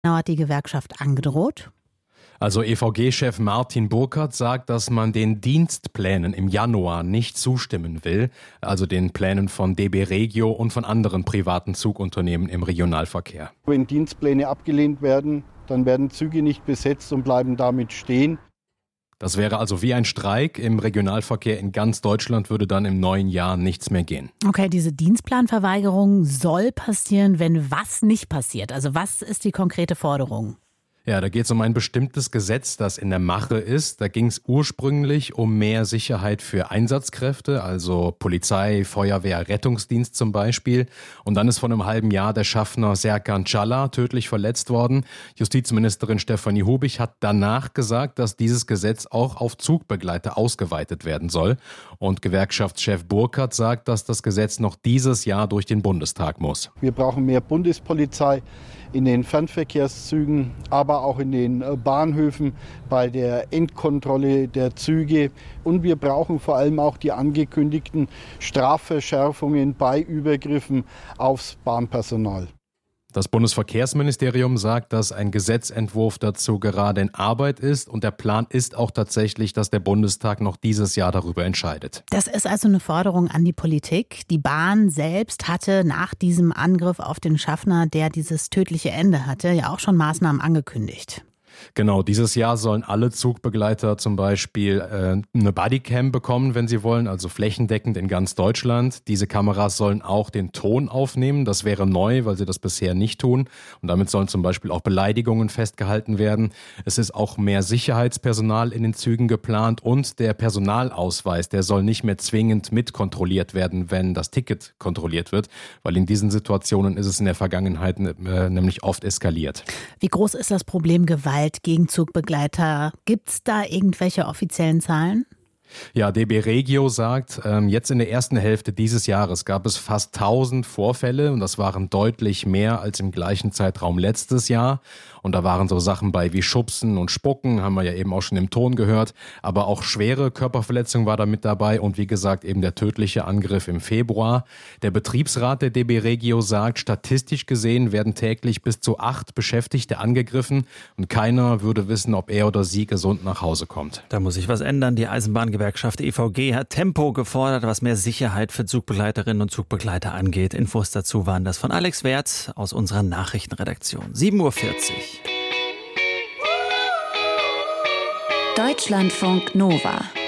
hat die Gewerkschaft angedroht? Also EVG-Chef Martin Burkhardt sagt, dass man den Dienstplänen im Januar nicht zustimmen will, also den Plänen von DB Regio und von anderen privaten Zugunternehmen im Regionalverkehr. Wenn Dienstpläne abgelehnt werden, dann werden Züge nicht besetzt und bleiben damit stehen. Das wäre also wie ein Streik. Im Regionalverkehr in ganz Deutschland würde dann im neuen Jahr nichts mehr gehen. Okay, diese Dienstplanverweigerung soll passieren, wenn was nicht passiert. Also was ist die konkrete Forderung? Ja, da geht es um ein bestimmtes Gesetz, das in der Mache ist. Da ging es ursprünglich um mehr Sicherheit für Einsatzkräfte, also Polizei, Feuerwehr, Rettungsdienst zum Beispiel. Und dann ist vor einem halben Jahr der Schaffner Serkan Çala tödlich verletzt worden. Justizministerin Stefanie Hubich hat danach gesagt, dass dieses Gesetz auch auf Zugbegleiter ausgeweitet werden soll. Und Gewerkschaftschef Burkhardt sagt, dass das Gesetz noch dieses Jahr durch den Bundestag muss. Wir brauchen mehr Bundespolizei in den Fernverkehrszügen, aber auch in den Bahnhöfen bei der Endkontrolle der Züge. Und wir brauchen vor allem auch die angekündigten Strafverschärfungen bei Übergriffen aufs Bahnpersonal. Das Bundesverkehrsministerium sagt, dass ein Gesetzentwurf dazu gerade in Arbeit ist und der Plan ist auch tatsächlich, dass der Bundestag noch dieses Jahr darüber entscheidet. Das ist also eine Forderung an die Politik. Die Bahn selbst hatte nach diesem Angriff auf den Schaffner, der dieses tödliche Ende hatte, ja auch schon Maßnahmen angekündigt. Genau, dieses Jahr sollen alle Zugbegleiter zum Beispiel eine Bodycam bekommen, wenn sie wollen, also flächendeckend in ganz Deutschland. Diese Kameras sollen auch den Ton aufnehmen. Das wäre neu, weil sie das bisher nicht tun. Und damit sollen zum Beispiel auch Beleidigungen festgehalten werden. Es ist auch mehr Sicherheitspersonal in den Zügen geplant und der Personalausweis, der soll nicht mehr zwingend mitkontrolliert werden, wenn das Ticket kontrolliert wird, weil in diesen Situationen ist es in der Vergangenheit nämlich oft eskaliert. Wie groß ist das Problem Gewalt gegen Zugbegleiter? Gibt es da irgendwelche offiziellen Zahlen? Ja, DB Regio sagt, jetzt in der ersten Hälfte dieses Jahres gab es fast 1000 Vorfälle und das waren deutlich mehr als im gleichen Zeitraum letztes Jahr. Und da waren so Sachen bei wie Schubsen und Spucken, haben wir ja eben auch schon im Ton gehört. Aber auch schwere Körperverletzung war da mit dabei und wie gesagt eben der tödliche Angriff im Februar. Der Betriebsrat der DB Regio sagt, statistisch gesehen werden täglich bis zu 8 Beschäftigte angegriffen und keiner würde wissen, ob er oder sie gesund nach Hause kommt. Da muss sich was ändern. Die Eisenbahngewerkschaft EVG hat Tempo gefordert, was mehr Sicherheit für Zugbegleiterinnen und Zugbegleiter angeht. Infos dazu waren das von Alex Werth aus unserer Nachrichtenredaktion. 7:40 Uhr. Deutschlandfunk Nova